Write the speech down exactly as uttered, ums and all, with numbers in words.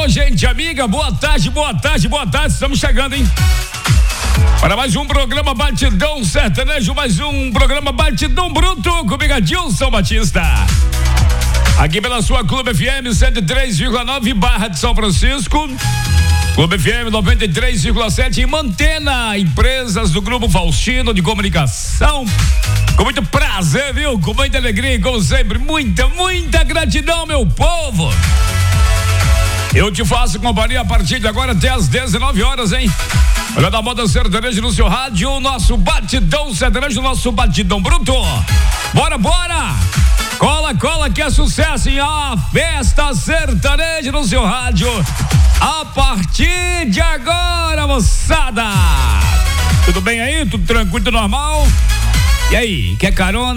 Alô, gente amiga, boa tarde, boa tarde, boa tarde, estamos chegando, hein? Para mais um programa Batidão Sertanejo, mais um programa Batidão Bruto, comigo Adilson Batista. Aqui pela sua Clube F M cento e três vírgula nove Barra de São Francisco, Clube F M noventa e três vírgula sete em Mantena, empresas do Grupo Faustino de Comunicação. Com muito prazer, viu? Com muita alegria, como sempre, muita, muita gratidão, meu povo. Eu te faço companhia a partir de agora até às dezenove horas, hein? Olha da moda sertaneja no seu rádio, o nosso Batidão Sertanejo, o nosso Batidão Bruto. Bora, bora! Cola, cola que é sucesso, hein? A festa sertaneja no seu rádio. A partir de agora, moçada. Tudo bem aí? Tudo tranquilo, tudo normal? E aí, quer carona?